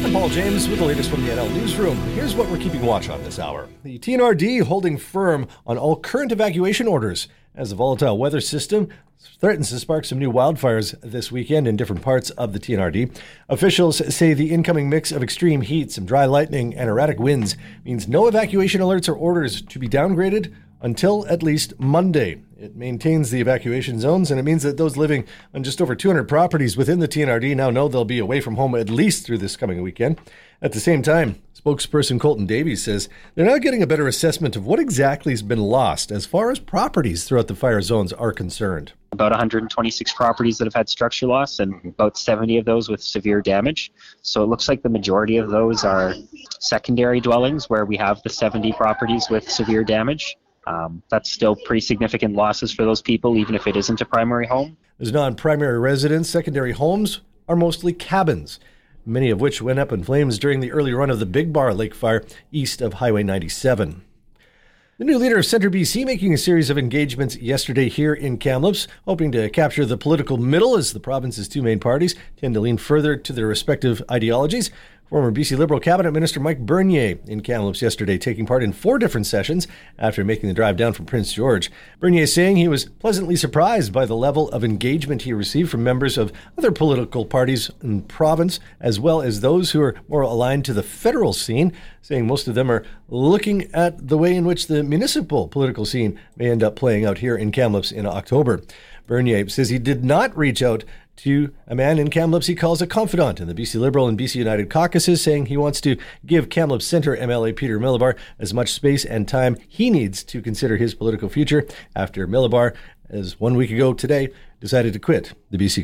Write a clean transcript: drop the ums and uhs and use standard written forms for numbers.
I'm Paul James with the latest from the NL Newsroom. Here's what we're keeping watch on this hour. The TNRD holding firm on all current evacuation orders as the volatile weather system threatens to spark some new wildfires this weekend in different parts of the TNRD. Officials say the incoming mix of extreme heat, some dry lightning, and erratic winds means no evacuation alerts or orders to be downgraded until at least Monday. It maintains the evacuation zones, and it means that those living on just over 200 properties within the TNRD now know they'll be away from home at least through this coming weekend. At the same time, spokesperson Colton Davies says they're now getting a better assessment of what exactly has been lost as far as properties throughout the fire zones are concerned. About 126 properties that have had structure loss and about 70 of those with severe damage. So it looks like the majority of those are secondary dwellings where we have the 70 properties with severe damage. That's still pretty significant losses for those people, even if it isn't a primary home. As non-primary residents, secondary homes are mostly cabins, many of which went up in flames during the early run of the Big Bar Lake fire east of Highway 97. The new leader of Centre BC making a series of engagements yesterday here in Kamloops, hoping to capture the political middle as the province's two main parties tend to lean further to their respective ideologies. Former BC Liberal Cabinet Minister Mike Bernier in Kamloops yesterday, taking part in 4 different sessions after making the drive down from Prince George. Bernier saying he was pleasantly surprised by the level of engagement he received from members of other political parties in the province, as well as those who are more aligned to the federal scene, saying most of them are looking at the way in which the municipal political scene may end up playing out here in Kamloops in October. Bernier says he did not reach out to a man in Kamloops he calls a confidant in the BC Liberal and BC United caucuses, saying he wants to give Kamloops Centre MLA Peter Millibar as much space and time he needs to consider his political future after Millibar, as 1 week ago today, decided to quit the BC